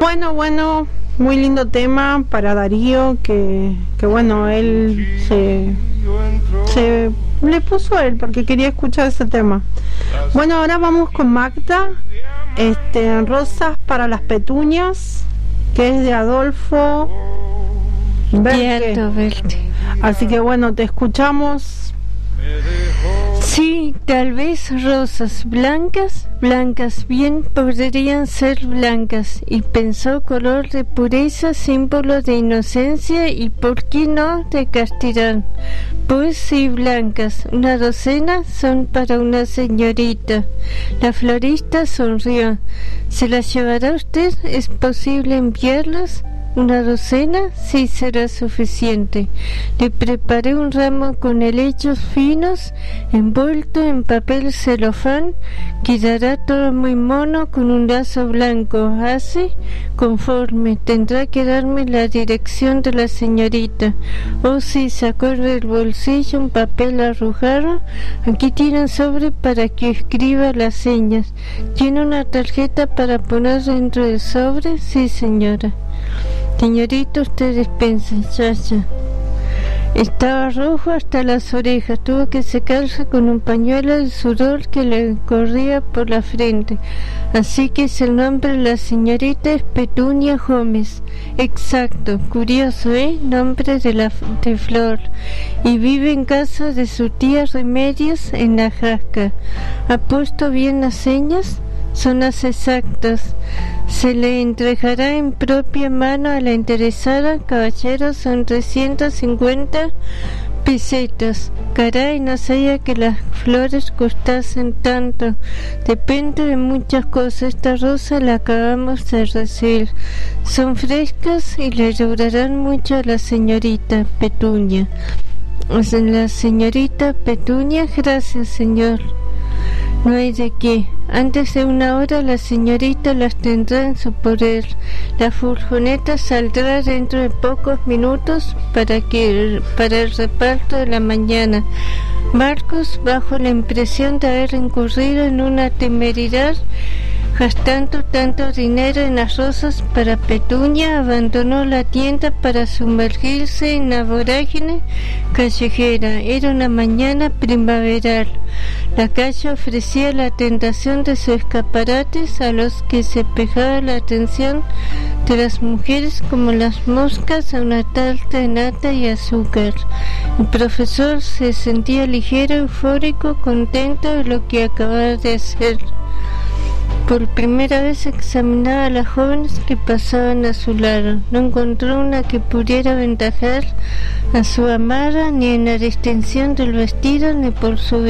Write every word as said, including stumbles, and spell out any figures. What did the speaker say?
Bueno, bueno, muy lindo tema para Darío, que, que bueno, él se, se le puso a él porque quería escuchar ese tema. Bueno, ahora vamos con Magda, este, Rosas para las Petunias, que es de Adolfo Berge. Así que bueno, te escuchamos. Sí, tal vez rosas blancas, blancas bien podrían ser blancas, y pensó color de pureza, símbolo de inocencia y por qué no de castidad. Pues sí, blancas, una docena son para una señorita. La florista sonrió. ¿Se las llevará usted? ¿Es posible enviarlas? Una docena sí será suficiente. Le preparé un ramo con helechos finos, envuelto en papel celofán. Quedará todo muy mono con un lazo blanco. ¿Hace? Conforme. Tendrá que darme la dirección de la señorita. Oh sí, sacó del bolsillo un papel arrugado. Aquí tiene un sobre para que escriba las señas. ¿Tiene una tarjeta para poner dentro del sobre? Sí, señora. Señorita, usted dispensa, chacha. Estaba rojo hasta las orejas, tuvo que secarse con un pañuelo el sudor que le corría por la frente. Así que es el nombre de la señorita es Petunia Gómez. Exacto, curioso, ¿eh? Nombre de la de flor. Y vive en casa de su tía Remedios en La Jasca. ¿Ha puesto bien las señas? Son las exactas. Se le entregará en propia mano a la interesada. Caballero, son trescientas cincuenta pesetas. Caray, no sabía que las flores costasen tanto. Depende de muchas cosas. Esta rosa la acabamos de recibir. Son frescas y le durarán mucho a la señorita Petunia. La señorita Petunia, gracias, señor. No hay de qué. Antes de una hora la señorita las tendrá en su poder. La furgoneta saldrá dentro de pocos minutos para que para el reparto de la mañana. Marcos, bajo la impresión de haber incurrido en una temeridad, gastando tanto dinero en las rosas para Petunia, abandonó la tienda para sumergirse en la vorágine callejera. Era una mañana primaveral. La calle ofrecía la tentación de sus escaparates a los que se pegaba la atención de las mujeres como las moscas a una tarta de nata y azúcar. El profesor se sentía ligero, eufórico, contento de lo que acababa de hacer. Por primera vez examinaba a las jóvenes que pasaban a su lado. No encontró una que pudiera aventajar a su amada ni en la distinción del vestido ni por su